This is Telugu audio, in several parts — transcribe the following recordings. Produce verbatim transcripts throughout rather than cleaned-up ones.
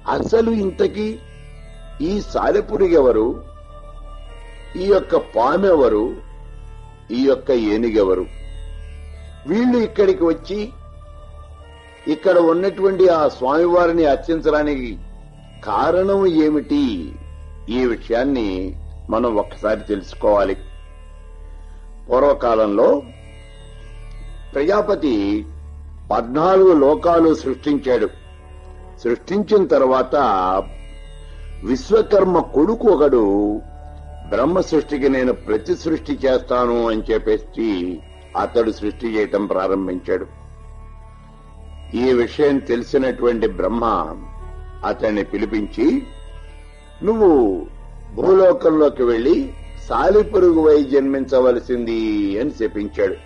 అసలు ఇంతకీ ఈ సాలెపురుగెవరు, ఈ యొక్క పామెవరు, ఈ యొక్క ఏనుగెవరు? వీళ్ళు ఇక్కడికి వచ్చి ఇక్కడ ఉన్నటువంటి ఆ స్వామివారిని అర్చించడానికి కారణం ఏమిటి? ఈ విషయాన్ని మనం ఒక్కసారి తెలుసుకోవాలి. పూర్వకాలంలో ప్రజాపతి పద్నాలుగు లోకాలు సృష్టించాడు. సృష్టించిన తర్వాత విశ్వకర్మ కొడుకు ఒకడు బ్రహ్మ సృష్టికి నేను ప్రతి సృష్టి చేస్తాను అని చెప్పేసి అతడు సృష్టి చేయటం ప్రారంభించాడు. ఈ విషయం తెలిసినటువంటి బ్రహ్మ అతన్ని పిలిపించి, నువ్వు భూలోకంలోకి వెళ్లి సాలిపురుగువై జన్మించవలసింది అని చెప్పించాడు.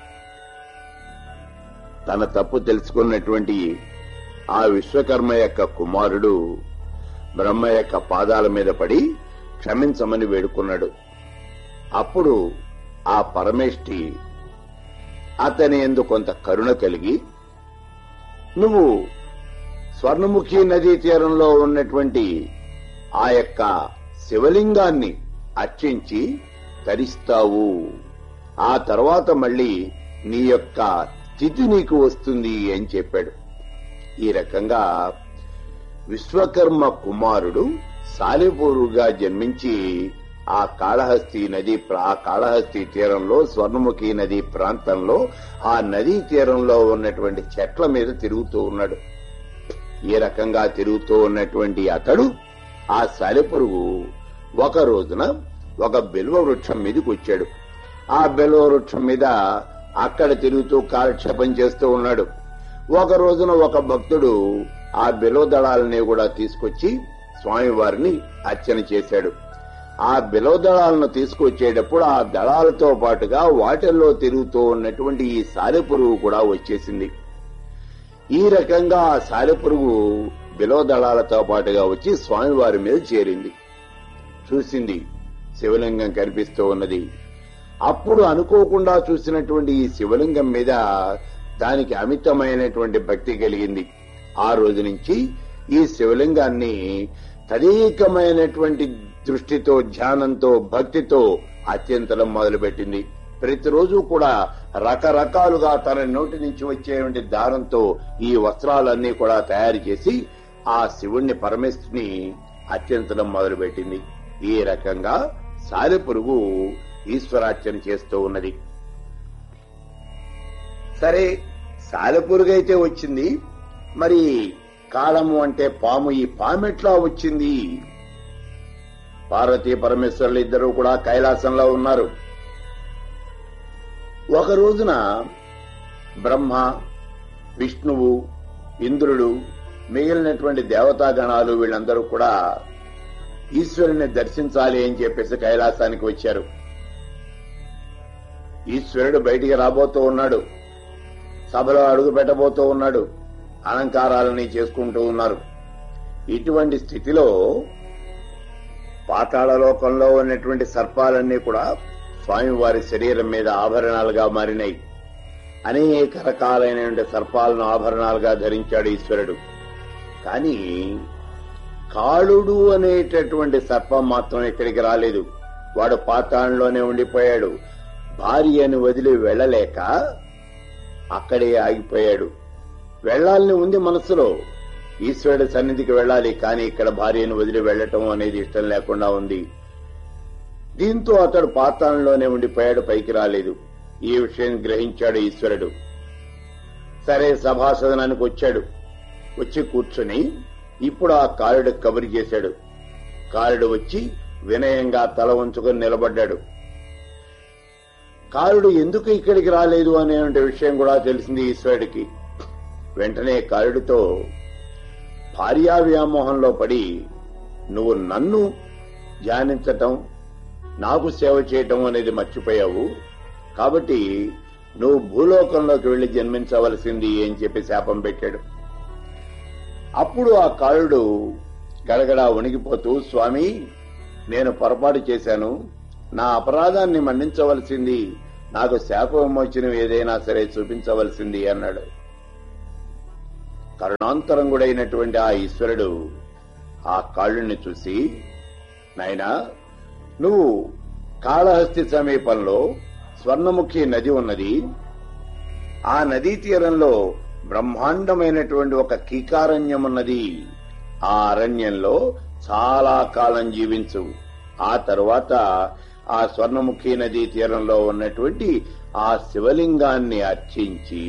తన తప్పు తెలుసుకున్నటువంటి ఆ విశ్వకర్మ యొక్క కుమారుడు బ్రహ్మ యొక్క పాదాల మీద పడి క్షమించమని వేడుకున్నాడు. అప్పుడు ఆ పరమేష్ఠి అతని యందు కొంత కరుణ కలిగి, నువ్వు స్వర్ణముఖి నదీ తీరంలో ఉన్నటువంటి ఆ యొక్క శివలింగాన్ని అర్చించి తరిస్తావు, ఆ తర్వాత మళ్లీ నీ యొక్క స్థితి నీకు వస్తుంది అని చెప్పాడు. ఈ రకంగా విశ్వకర్మ కుమారుడు సాలెపురుగుగా జన్మించి ఆ కాళహస్తి నది ఆ కాళహస్తి తీరంలో స్వర్ణముఖి నది ప్రాంతంలో ఆ నదీ తీరంలో ఉన్నటువంటి చెట్ల మీద తిరుగుతూ ఉన్నాడు. ఈ రకంగా తిరుగుతూ ఉన్నటువంటి అతడు ఆ సాలెపురుగు ఒక రోజున ఒక బిల్వ వృక్షం మీదకి వచ్చాడు. ఆ బిల్వ వృక్షం మీద అక్కడ తిరుగుతూ కాలక్షేపం చేస్తూ ఉన్నాడు. ఒక రోజున ఒక భక్తుడు ఆ బిల్వ దళాలని కూడా తీసుకొచ్చి స్వామివారిని అర్చన చేశాడు. ఆ బిల్వ దళాలను తీసుకొచ్చేటప్పుడు ఆ దళాలతో పాటుగా వాటిల్లో తిరుగుతూ ఉన్నటువంటి ఈ సాలెపురుగు కూడా వచ్చేసింది. ఈ రకంగా ఆ సాలెపురుగు బిల్వ దళాలతో పాటుగా వచ్చి స్వామివారి మీద చేరింది. చూసింది, శివలింగం కనిపిస్తూ ఉన్నది. అప్పుడు అనుకోకుండా చూసినటువంటి ఈ శివలింగం మీద దానికి అమితమైనటువంటి భక్తి కలిగింది. ఆ రోజు నుంచి ఈ శివలింగాన్ని తదేకమైనటువంటి దృష్టితో, ధ్యానంతో, భక్తితో అత్యంతలం మొదలుపెట్టింది. ప్రతిరోజు కూడా రకరకాలుగా తన నోటి నుంచి వచ్చేటువంటి దారంతో ఈ వస్త్రాలన్నీ కూడా తయారు చేసి ఆ శివుణ్ణి పరమేశ్వరుని అత్యంతలం మొదలుపెట్టింది. ఈ రకంగా సాలెపురుగు ఈశ్వరార్చన చేస్తూ ఉన్నది. సరే, సాలెపురుగు అయితే వచ్చింది, మరి కాలము అంటే పాము, ఈ పామెట్లా వచ్చింది? పార్వతీ పరమేశ్వరులు ఇద్దరు కూడా కైలాసంలో ఉన్నారు. ఒక రోజున బ్రహ్మ, విష్ణువు, ఇంద్రుడు, మిగిలినటువంటి దేవతాగణాలు వీళ్ళందరూ కూడా ఈశ్వరుని దర్శించాలి అని చెప్పేసి కైలాసానికి వచ్చారు. ఈశ్వరుడు బయటికి రాబోతూ ఉన్నాడు. సభలో అడుగు పెట్టబోతూ ఉన్నాడు. అలంకారాలని చేసుకుంటూ ఉన్నారు. ఇటువంటి స్థితిలో పాతాళలోకంలో ఉన్నటువంటి సర్పాలన్నీ కూడా స్వామివారి శరీరం మీద ఆభరణాలుగా మారినాయి. అనేక రకాలైన సర్పాలను ఆభరణాలుగా ధరించాడు ఈశ్వరుడు. కానీ కాళుడు అనేటటువంటి సర్పం మాత్రం ఇక్కడికి రాలేదు. వాడు పాతాళంలోనే ఉండిపోయాడు. భార్యను వదిలి వెళ్లలేక అక్కడే ఆగిపోయాడు. వెళ్లాలని ఉంది మనసులో, ఈశ్వరుడి సన్నిధికి వెళ్లాలి, కానీ ఇక్కడ భార్యను వదిలి వెళ్లటం అనేది ఇష్టం లేకుండా ఉంది. దీంతో అతడు పాతాళంలోనే ఉండిపోయాడు, పైకి రాలేదు. ఈ విషయం గ్రహించాడు ఈశ్వరుడు. సరే, సభాసదనానికి వచ్చాడు. వచ్చి కూర్చుని ఇప్పుడు ఆ కాళుడు కబురు చేశాడు. కాళుడు వచ్చి వినయంగా తల ఉంచుకొని నిలబడ్డాడు. కాళుడు ఎందుకు ఇక్కడికి రాలేదు అనే విషయం కూడా తెలిసింది ఈశ్వరుడికి. వెంటనే కాళుడితో, భార్యా వ్యామోహంలో పడి నువ్వు నన్ను ధ్యానించటం, నాకు సేవ చేయటం అనేది మర్చిపోయావు, కాబట్టి నువ్వు భూలోకంలోకి వెళ్లి జన్మించవలసింది అని చెప్పి శాపం పెట్టాడు. అప్పుడు ఆ కాళుడు గడగడా వణిగిపోతూ, స్వామి, నేను పొరపాటు చేశాను, నా అపరాధాన్ని మన్నించవలసింది, నాకు శాప విమోచనం ఏదైనా సరే చూపించవలసింది అన్నాడు. కరుణాంతరంగుడైనటువంటి ఆ ఈశ్వరుడు ఆ కాళ్ళని చూసి, నాయనా, నువ్వు కాళహస్తి సమీపంలో స్వర్ణముఖి నది ఉన్నది. ఆ నదీ తీరంలో బ్రహ్మాండమైనటువంటి ఒక కీకారణ్యం ఉన్నది. ఆ అరణ్యంలో చాలా కాలం జీవించు. ఆ తరువాత ఆ స్వర్ణముఖి నదీ తీరంలో ఉన్నటువంటి ఆ శివలింగాన్ని అర్చించి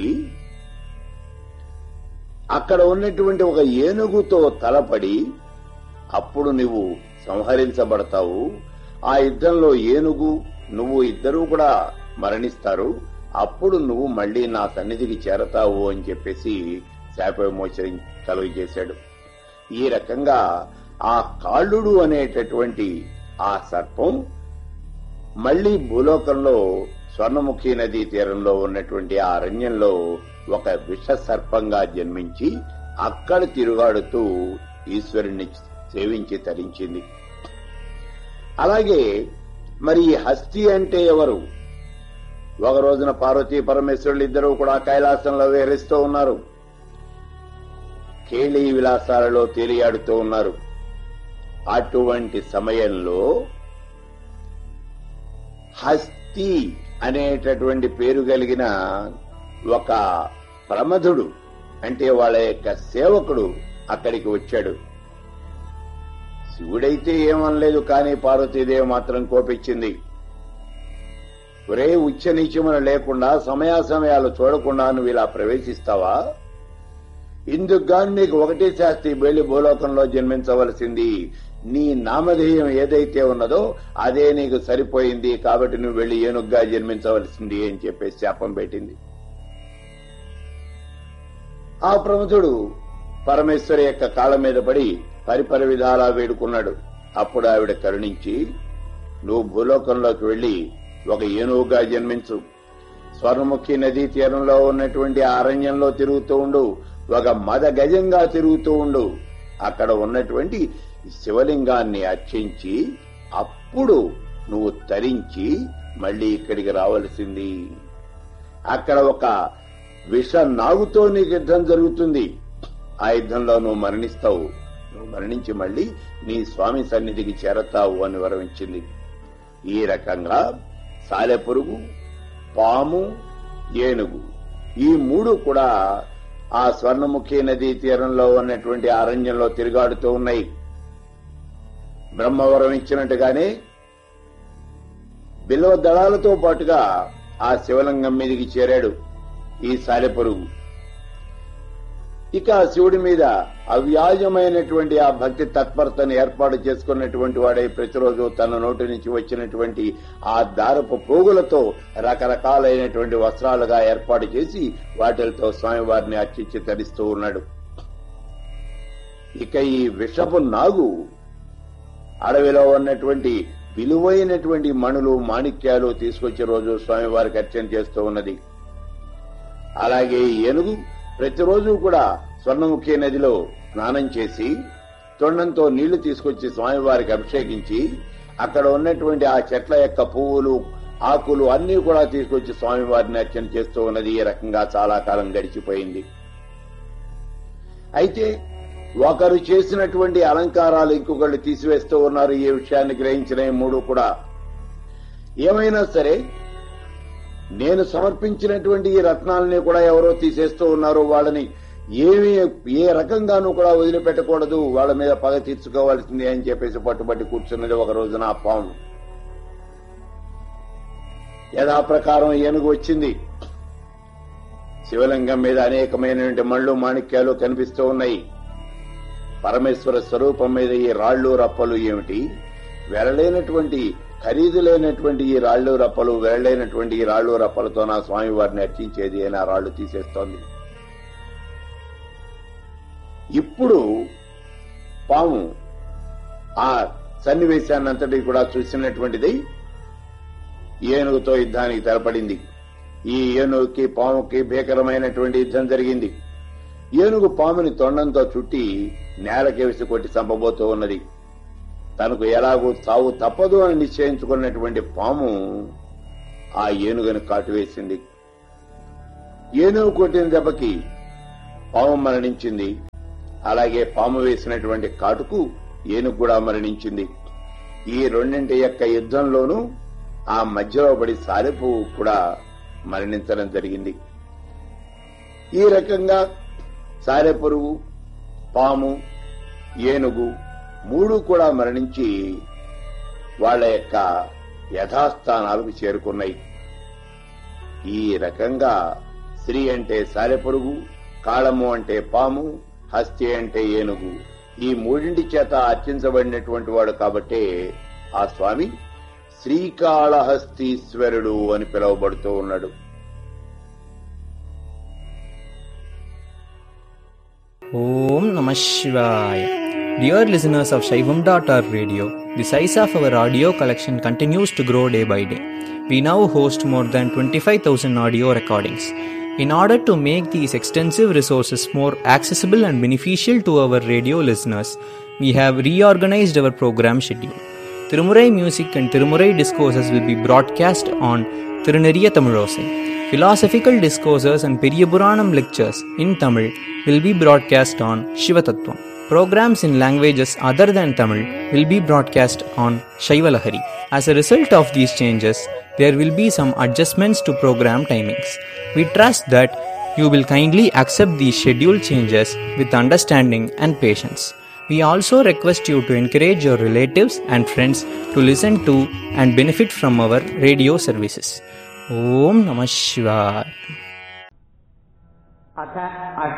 అక్కడ ఉన్నటువంటి ఒక ఏనుగుతో తలపడి అప్పుడు నువ్వు సంహరించబడతావు. ఆ యుద్ధంలో ఏనుగు నువ్వు ఇద్దరూ కూడా మరణిస్తారు. అప్పుడు నువ్వు మళ్లీ నా సన్నిధికి చేరతావు అని చెప్పేసి శాప విమోచన కలుగు చేశాడు. ఈ రకంగా ఆ కాళ్ళుడు అనేటటువంటి ఆ సర్పం మళ్లీ భూలోకంలో స్వర్ణముఖి నదీ తీరంలో ఉన్నటువంటి ఆ అరణ్యంలో ఒక విష సర్పంగా జన్మించి అక్కడ తిరుగాడుతూ ఈశ్వరుణ్ణి సేవించి తరించింది. అలాగే మరి హస్తి అంటే ఎవరు? ఒక రోజున పార్వతీ పరమేశ్వరులు ఇద్దరూ కూడా కైలాసంలో విహరిస్తూ ఉన్నారు. కేళీ విలాసాలలో తేలియాడుతూ ఉన్నారు. అటువంటి సమయంలో హస్తి అనేటటువంటి పేరు కలిగిన ఒక ప్రమథుడు అంటే వాళ్ళ యొక్క సేవకుడు అక్కడికి వచ్చాడు. శివుడైతే ఏమనలేదు, కానీ పార్వతీదేవి మాత్రం కోపించింది. ఒరే, ఉచ్చ నీచములు లేకుండా సమయాసమయాలు చూడకుండా నువ్వు ఇలా ప్రవేశిస్తావా? ఇందుకు గాని నీకు ఒకటే శాస్తి, వెళ్లి భూలోకంలో జన్మించవలసింది. నీ నామధేయం ఏదైతే ఉన్నదో అదే నీకు సరిపోయింది, కాబట్టి నువ్వు వెళ్లి ఏనుగ్గా జన్మించవలసింది అని చెప్పేసి శాపం పెట్టింది. ఆ ప్రముఖుడు పరమేశ్వరి యొక్క కాళ్ళ మీద పడి పరిపరి విధాలా వేడుకున్నాడు. అప్పుడు ఆవిడ కరుణించి, నువ్వు భూలోకంలోకి వెళ్లి ఒక ఏనుగుగా జన్మించు, స్వర్ణముఖి నదీ తీరంలో ఉన్నటువంటి అరణ్యంలో తిరుగుతూ ఉండు, ఒక మద గజంగా తిరుగుతూ ఉండు, అక్కడ ఉన్నటువంటి శివలింగాన్ని అర్చించి అప్పుడు నువ్వు తరించి మళ్లీ ఇక్కడికి రావలసింది. అక్కడ ఒక విష నాగుతో నీకు యుద్ధం జరుగుతుంది. ఆ యుద్ధంలో నువ్వు మరణిస్తావు. నువ్వు మరణించి మళ్లీ నీ స్వామి సన్నిధికి చేరతావు అని వరమించింది. ఈ రకంగా సాలెపురుగు, పాము, ఏనుగు ఈ మూడు కూడా ఆ స్వర్ణముఖి నదీ తీరంలో ఉన్నటువంటి అరణ్యంలో తిరుగాడుతూ ఉన్నాయి. బ్రహ్మవరం ఇచ్చినట్టుగానే బిల్వ దళాలతో పాటుగా ఆ శివలింగం మీదికి చేరాడు ఈ సాలెపురుగు. ఇక శివుడి మీద అవ్యాజమైనటువంటి ఆ భక్తి తత్పరతను ఏర్పాటు చేసుకున్నటువంటి వాడే ప్రతిరోజు తన నోటి నుంచి వచ్చినటువంటి ఆ దారపు పోగులతో రకరకాలైనటువంటి వస్త్రాలుగా ఏర్పాటు చేసి వాటిలతో స్వామివారిని అర్చించి తరిస్తూ ఉన్నాడు. ఇక ఈ విషపు నాగు అడవిలో ఉన్నటువంటి విలువైనటువంటి మణులు, మాణిక్యాలు తీసుకొచ్చే రోజు స్వామివారికి అర్చన చేస్తూ ఉన్నది. అలాగే ఏనుగు ప్రతిరోజు కూడా స్వర్ణముఖి నదిలో స్నానం చేసి తొండంతో నీళ్లు తీసుకొచ్చి స్వామివారికి అభిషేకించి అక్కడ ఉన్నటువంటి ఆ చెట్ల యొక్క పువ్వులు, ఆకులు అన్ని కూడా తీసుకొచ్చి స్వామివారిని అర్చన చేస్తూ ఉన్నది. ఈ రకంగా చాలా కాలం గడిచిపోయింది. అయితే ఒకరు చేసినటువంటి అలంకారాలు ఇంకొకళ్ళు తీసివేస్తూ ఉన్నారు. ఈ విషయాన్ని గ్రహించిన మూడు కూడా ఏమైనా సరే నేను సమర్పించినటువంటి ఈ రత్నాలని కూడా ఎవరో తీసేస్తూ ఉన్నారు, వాళ్ళని ఏమీ ఏ రకంగానూ కూడా వదిలిపెట్టకూడదు, వాళ్ళ మీద పగ తీర్చుకోవాల్సింది అని చెప్పేసి పట్టుబట్టి కూర్చున్నది ఒక రోజున ఆ పాము. యథాప్రకారం ఏనుగు వచ్చింది. శివలింగం మీద అనేకమైనటువంటి మళ్ళు, మాణిక్యాలు కనిపిస్తూ ఉన్నాయి. పరమేశ్వర స్వరూపం మీద ఈ రాళ్లు, రప్పలు ఏమిటి? వెరలేనటువంటి ఖరీదు లేనటువంటి ఈ రాళ్లు, రప్పలు, వెరలేనటువంటి ఈ రాళ్లు, రప్పలతో నా స్వామివారిని అర్చించేది అని ఆ రాళ్లు తీసేస్తోంది. ఇప్పుడు పాము ఆ సన్నివేశాన్నంతటి కూడా చూసినటువంటిది ఏనుగుతో యుద్ధానికి తెరపడింది. ఈ ఏనుగుకి పాముకి భీకరమైనటువంటి యుద్ధం జరిగింది. ఏనుగు పాముని తొండంతో చుట్టి నేలకి వేసి కొట్టి చంపబోతూ ఉన్నది. తనకు ఎలాగూ చావు తప్పదు అని నిశ్చయించుకున్నటువంటి పాము ఆ ఏనుగును కాటువేసింది. ఏనుగు కొట్టిన దెబ్బకి పాము మరణించింది. అలాగే పాము వేసినటువంటి కాటుకు ఏనుగు కూడా మరణించింది. ఈ రెండింటి యొక్క యుద్ధంలోనూ ఆ మధ్యలో పడి సాలెపువ్వు కూడా మరణించడం జరిగింది. ఈ రకంగా సాలెపురుగు, పాము, ఏనుగు మూడు కూడా మరణించి వాళ్ల యొక్క యథాస్థానాలకు చేరుకున్నాయి. ఈ రకంగా శ్రీ అంటే సాలెపురుగు, కాళము అంటే పాము, హస్తి అంటే ఏనుగు, ఈ మూడింటి చేత అర్చించబడినటువంటి వాడు కాబట్టే ఆ స్వామి శ్రీకాళహస్తీశ్వరుడు అని పిలువబడుతూ ఉన్నాడు. Om Namah Shivaya. Dear listeners of Shaivam dot org radio, the size of our audio collection continues to grow day by day. We now host more than twenty-five thousand audio recordings. In order to make these extensive resources more accessible and beneficial to our radio listeners, we have reorganized our program schedule. Tirumurai music and Tirumurai discourses will be broadcast on Tiruneriya Tamilosai. Philosophical discourses and Periyapuranam lectures in Tamil will be broadcast on Shivatattvam. Programs in languages other than Tamil will be broadcast on Shaivalahari. As a result of these changes, there will be some adjustments to program timings. We trust that you will kindly accept these schedule changes with understanding and patience. We also request you to encourage your relatives and friends to listen to and benefit from our radio services. Om Namah Shivaya.